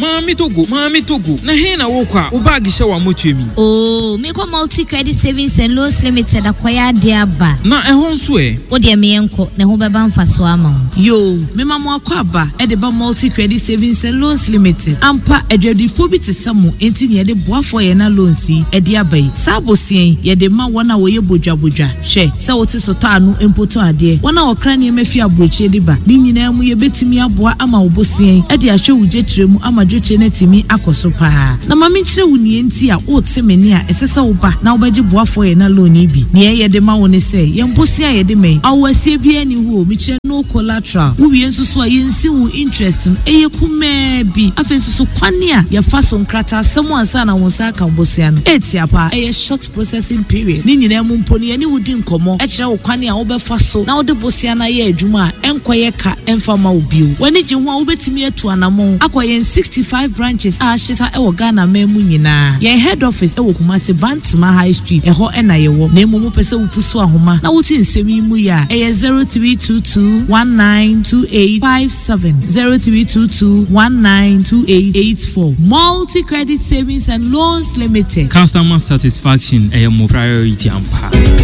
Mami Togo. Na hena wokwa, ubagi shewa mochemi. Oh, me ko multi credit savings and loans limited akwaya diaba. Na ehon so e. Odi me enko, ne ho beba mfaso ama. Yo, me mama akwaba, e de ba multi credit savings and loans limited. Ampa edwadifo bi te samu enti ne de boafo ye na loans yi e de abai. Sabosien ye de ma wona wo ye bodwabodwa. Hwe, se wote so ta anu empoto ade. Wona okra ne mafi abrochie de ba. Ni nyina mu ye betimi aboa ama obosien e de ahwe wujetremu ama dwotre na timi akoso pa. Na mami kire wo nie enti a wo te meni a esesa wo ba na wo beje boafo ye na loan yi bi. Ne ye de ma wo ne se ye mposia ye de me. Awasie bi ani wo mi kire no collateral. Wo wie nsusu a ye nsi wo interest no eye kuma bi. Afa nsusu kwane a ye fa so nkrata asem ansa na won sa ka bosia no. Etia pa eye short processing period. Ni nyina mu mponi ye ni wudi nkomo. E kire wo kwane a wo be fa so na wo de bosia na ye adwuma a enkoye ka emfa ma obiu. Wani je ho a wo betimi atu anamo. Akoye 65 branches a shita e wo Ghana memu nyina. Ye head office e wo Kumasi Bantima High Street. Eho e na ye wo. Na emu pese wo pusu ahoma. Na wo ti nsemi mu ya. Eye 0322192857 0322192884. Multi Credit Savings and Loans Limited. Customer satisfaction is your priority.